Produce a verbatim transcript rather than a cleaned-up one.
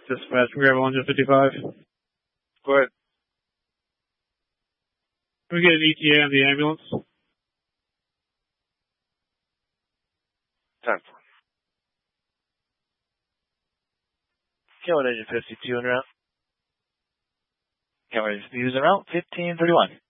Dispatch, we grab one fifty-five. Go ahead. Can we get an E T A on the ambulance? Time for. Killer Agent fifty-two en route. Killer Agent fifty-two en route, fifteen thirty-one.